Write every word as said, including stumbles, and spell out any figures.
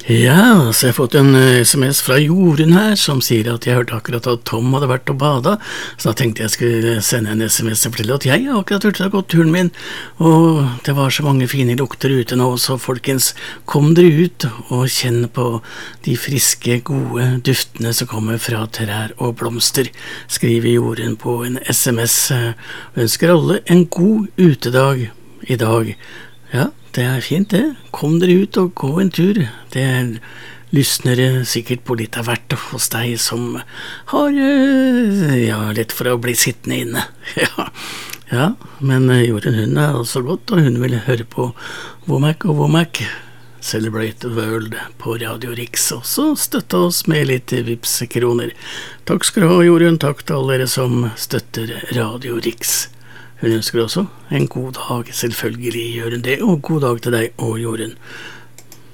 Ja, så jeg har fått en eh, sms fra Jorunn her, som sier at jeg hørte akkurat at Tom hadde vært og bada, så da tenkte jeg skulle sende en sms og fortelle at jeg har akkurat hørt å gått turen min, og det var så mange fine lukter ute nå, så folkens, kom dere ut og kjenn på de friske, gode duftene som kommer fra trær og blomster, skriver Jorunn på en sms. Ønsker alle en god utedag i dag. Ja, det er fint det. Kom dere ut og gå en tur. Det lysner sikkert på litt av hvert hos deg som har ja, lett for å bli sittende inne. Ja, ja, men Jorunn hun er altså godt, og hun vil høre på Womack og Womack Celebrate the World på Radio Rix, og så støtte oss med litt Vipps-kroner. Takk skal du ha, Jorunn. Takk til alle dere som støtter Radio Rix. Hun ønsker også en god dag, selvfølgelig gjør hun det, og god dag til deg og Jorunn.